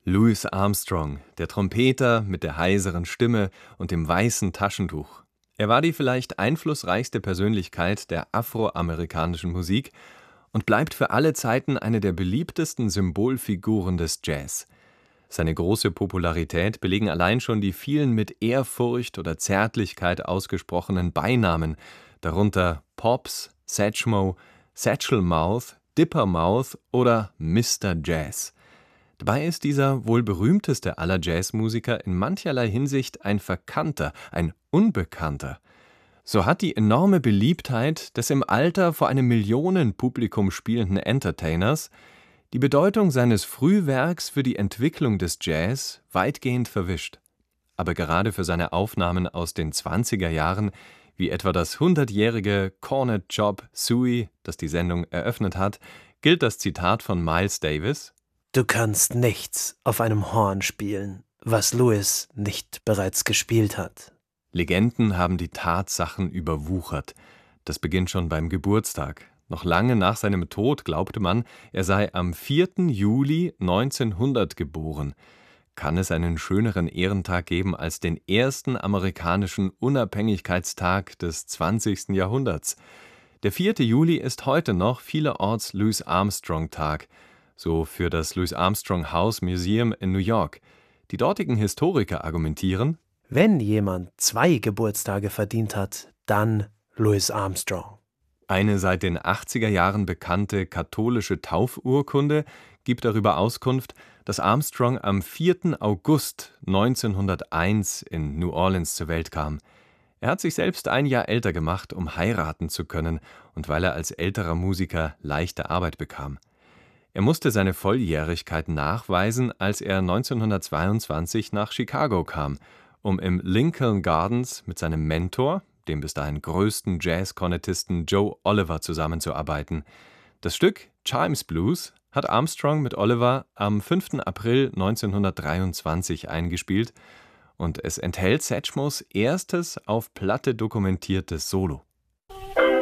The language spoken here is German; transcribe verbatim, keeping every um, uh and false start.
Louis Armstrong, der Trompeter mit der heiseren Stimme und dem weißen Taschentuch. Er war die vielleicht einflussreichste Persönlichkeit der afroamerikanischen Musik und bleibt für alle Zeiten eine der beliebtesten Symbolfiguren des Jazz. Seine große Popularität belegen allein schon die vielen mit Ehrfurcht oder Zärtlichkeit ausgesprochenen Beinamen, darunter Pops, Satchmo, Satchel Mouth, Dipper Mouth oder Mister Jazz. Dabei ist dieser wohl berühmteste aller Jazzmusiker in mancherlei Hinsicht ein Verkannter, ein Unbekannter. So hat die enorme Beliebtheit des im Alter vor einem Millionenpublikum spielenden Entertainers die Bedeutung seines Frühwerks für die Entwicklung des Jazz weitgehend verwischt. Aber gerade für seine Aufnahmen aus den zwanziger Jahren, wie etwa das hundertjährige Cornet Job Suey, das die Sendung eröffnet hat, gilt das Zitat von Miles Davis: »Du kannst nichts auf einem Horn spielen, was Louis nicht bereits gespielt hat.« Legenden haben die Tatsachen überwuchert. Das beginnt schon beim Geburtstag. Noch lange nach seinem Tod glaubte man, er sei am vierten Juli neunzehnhundert geboren. Kann es einen schöneren Ehrentag geben als den ersten amerikanischen Unabhängigkeitstag des zwanzigsten Jahrhunderts? Der vierte Juli ist heute noch vielerorts Louis Armstrong-Tag, so für das Louis Armstrong House Museum in New York. Die dortigen Historiker argumentieren: Wenn jemand zwei Geburtstage verdient hat, dann Louis Armstrong. Eine seit den achtziger Jahren bekannte katholische Taufurkunde gibt darüber Auskunft, dass Armstrong am vierten August neunzehnhunderteins in New Orleans zur Welt kam. Er hat sich selbst ein Jahr älter gemacht, um heiraten zu können und weil er als älterer Musiker leichte Arbeit bekam. Er musste seine Volljährigkeit nachweisen, als er neunzehnhundertzweiundzwanzig nach Chicago kam, um im Lincoln Gardens mit seinem Mentor, dem bis dahin größten Jazz-Kornettisten Joe Oliver, zusammenzuarbeiten. Das Stück Chimes Blues hat Armstrong mit Oliver am fünften April neunzehnhundertdreiundzwanzig eingespielt und es enthält Satchmos erstes auf Platte dokumentiertes Solo.